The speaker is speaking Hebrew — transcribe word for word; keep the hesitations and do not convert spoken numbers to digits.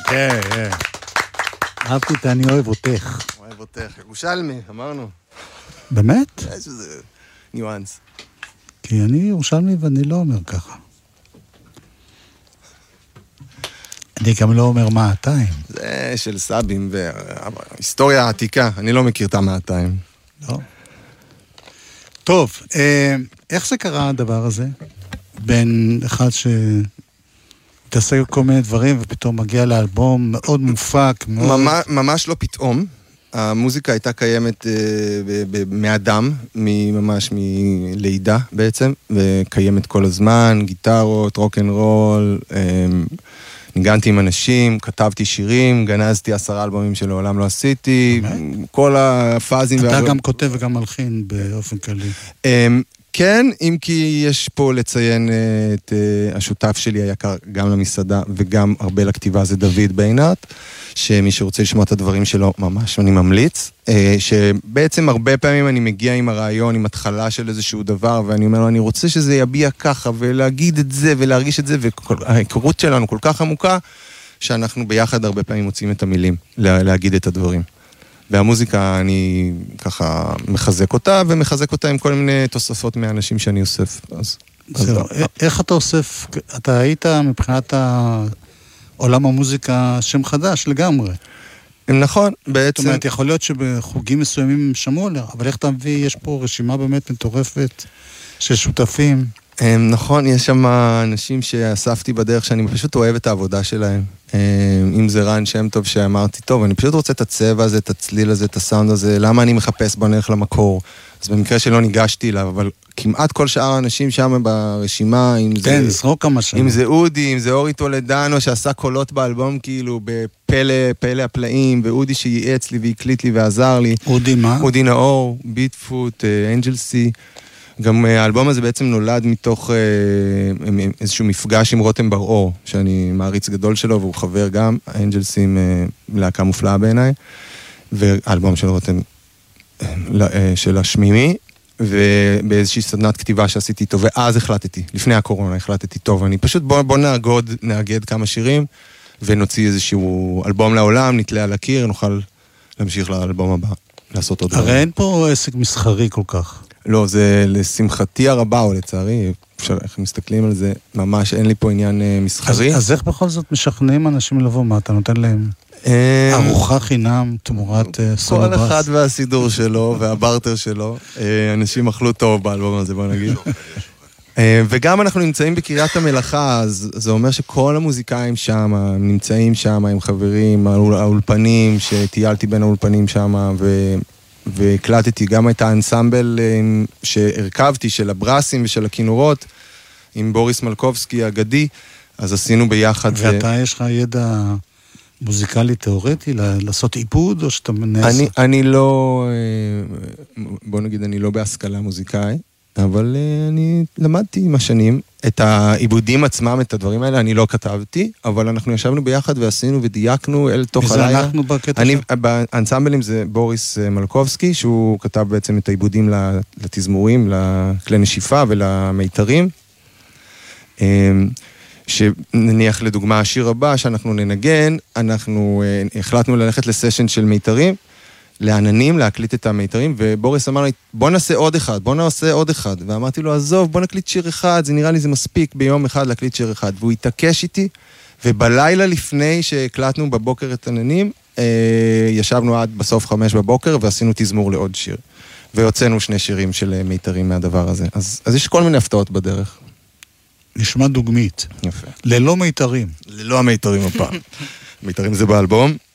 כן, כן. אהבתי את אני אוהב אותך. אוהב אותך. ירושלמי, אמרנו. באמת? יש איזה ניואנס. כי אני ירושלמי ואני לא אומר ככה. אני גם לא אומר מעתיים. זה של סבים והיסטוריה העתיקה. אני לא מכיר את המעתיים. לא. טוב, איך זה קרה הדבר הזה? בין אחד שתעשה כל מיני דברים ופתאום מגיע לאלבום מאוד מופק. מאוד... ממש לא פתאום. המוזיקה הייתה קיימת מאדם, ממש מלידה בעצם, וקיימת כל הזמן, גיטרות, רוק אנד רול, ניגנתי עם אנשים, כתבתי שירים, גנזתי עשרה אלבומים שלעולם לא עשיתי, כל הפאזים... אתה גם כותב וגם מלחין באופן כללי. כן, אם כי יש פה לציין את השותף שלי היקר גם למסעדה וגם הרבה לכתיבה, זה דוד בינת, שמי שרוצה לשמוע את הדברים שלו ממש אני ממליץ, שבעצם הרבה פעמים אני מגיע עם הרעיון, עם התחלה של איזשהו דבר, ואני אומר לו, אני רוצה שזה יביע ככה, ולהגיד את זה, ולהרגיש את זה, וההיכרות שלנו כל כך עמוקה, שאנחנו ביחד הרבה פעמים מוצאים את המילים, להגיד את הדברים. והמוזיקה, אני ככה מחזק אותה, ומחזק אותה עם כל מיני תוספות מהאנשים שאני אוסף. אז, זהו, אז... איך אתה אוסף? אתה היית מבחינת עולם המוזיקה שם חדש לגמרי. נכון, בעצם... זאת אומרת, יכול להיות שבחוגים מסוימים שמעו עליה, אבל איך אתה מביא, יש פה רשימה באמת מטורפת של שותפים. נכון, יש שם אנשים שאספתי בדרך שאני פשוט אוהב את העבודה שלהם. אם זה רן שם טוב שאמרתי, טוב, אני פשוט רוצה את הצבע הזה, את הצליל הזה, את הסאונד הזה, למה אני מחפש בוא נלך למקור? אז במקרה שלא ניגשתי אליו, אבל כמעט כל שאר האנשים שם ברשימה, אם כן, זה... זרוק כמה שנים. אם זה אודי, אם זה אורי טולדנו, שעשה קולות באלבום כאילו בפלא, פלא הפלאים, ואודי שייעץ לי והקליט לי ועזר לי. אודי מה? אודי נאור, ביטפוט, אנג'ל סי. גם האלבום הזה בעצם נולד מתוך איזשהו מפגש עם רותם בר-אור, שאני מעריץ גדול שלו, והוא חבר גם, האנג'לס עם להקה מופלאה בעיניי, והאלבום של רותם של השמימי, ובאיזושהי סדנת כתיבה שעשיתי איתו, ואז החלטתי, לפני הקורונה החלטתי טוב, אני פשוט בוא, בוא נאגוד, נאגד כמה שירים, ונוציא איזשהו אלבום לעולם, נתלה על הקיר, נוכל להמשיך לאלבום הבא, לעשות עוד הרי אין פה עסק מסחרי כל כך. לא, זה לשמחתי הרבה, או לצערי, אפשר, איך מסתכלים על זה, ממש אין לי פה עניין מסחרי. אז, אז איך בכל זאת משכנעים אנשים לבוא? מה, אתה נותן להם ארוחה חינם תמורת סולו ברס? כל אחד והסידור שלו, והברטר שלו. אנשים אכלו טוב באלבום הזה, בוא נגיד. וגם אנחנו נמצאים בקריית המלאכה, אז זה אומר שכל המוזיקאים שם, נמצאים שם עם חברים, האולפנים, שטיילתי בין האולפנים שם, ו... והקלטתי גם את האנסמבל שהרכבתי של הברסים ושל הכינורות עם בוריס מלקובסקי האגדי, אז עשינו ביחד. ואתה ו... יש לך ידע מוזיקלי תיאורטי לעשות עיבוד או שאתה מנס? אני, אני לא, בוא נגיד, אני לא בהשכלה מוזיקאי, אבל אני למדתי עם השנים את העיבודים עצמם, את הדברים האלה, אני לא כתבתי, אבל אנחנו ישבנו ביחד ועשינו ודייקנו אל תוך הלילה. וזה אנחנו בקטע אני, שם? באנסמבלים זה בוריס מלקובסקי, שהוא כתב בעצם את העיבודים לתזמורים, לכלי נשיפה ולמיתרים. שנניח לדוגמה השיר הבא שאנחנו ננגן, אנחנו החלטנו ללכת לסשן של מיתרים, לעננים, להקליט את המיתרים, ובוריס אמר לי, בוא נעשה עוד אחד, בוא נעשה עוד אחד, ואמרתי לו, עזוב, בוא נקליט שיר אחד, זה נראה לי זה מספיק ביום אחד להקליט שיר אחד, והוא התעקש איתי, ובלילה לפני שהקלטנו בבוקר את עננים, אה, ישבנו עד בסוף חמש בבוקר, ועשינו תזמור לעוד שיר, והוצאנו שני שירים של מיתרים מהדבר הזה, אז, אז יש כל מיני הפתעות בדרך. נשמע דוגמית. יפה. ללא מיתרים. ללא המיתרים הפעם. מיתרים זה באלבום.